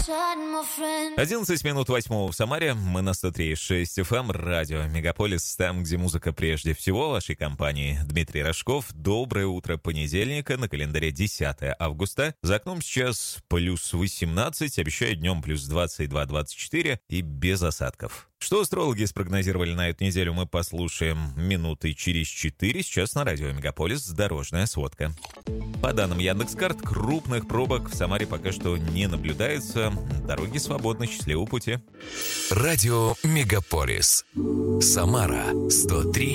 11 минут 8 в Самаре. Мы на 103.6 FM, радио Мегаполис, там, где музыка прежде всего. Вашей компании Дмитрий Рожков. Доброе утро понедельника, на календаре 10 августа. За окном сейчас плюс 18, обещают днем плюс 22-24 и без осадков. Что астрологи спрогнозировали на эту неделю, мы послушаем минуты через 4. Сейчас на радио Мегаполис дорожная сводка. По данным Яндекс.Карт, крупных пробок в Самаре пока что не наблюдается. Дороги свободны, счастливого пути. Радио Мегаполис. Самара 103,6